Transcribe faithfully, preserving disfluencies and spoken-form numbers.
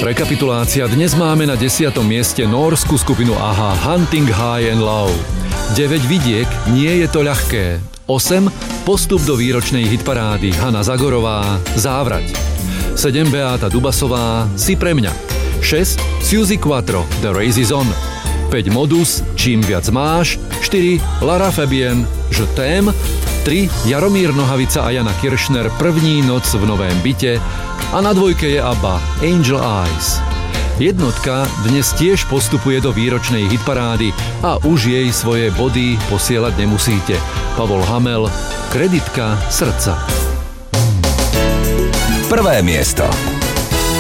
Rekapitulácia. Dnes máme na desiatom mieste nórsku skupinu á há Hunting High and Low. deväť vidiek, nie je to ľahké. osem Postup do výročnej hitparády. Hana Zagorová, Závrať. sedem Beáta Dubasová, Si pre mňa. šesť Suzy Quattro, The Race is on. päť Modus, Čím viac máš. štyri Lara Fabian, Je t'aime. tri Jaromír Nohavica a Jana Kiršner, První noc v novém byte. A na dvojke je ABBA, Angel Eyes. Jednotka dnes tiež postupuje do výročnej hitparády a už jej svoje body posielať nemusíte. Pavol Hamel, Kreditka srdca. Prvé miesto.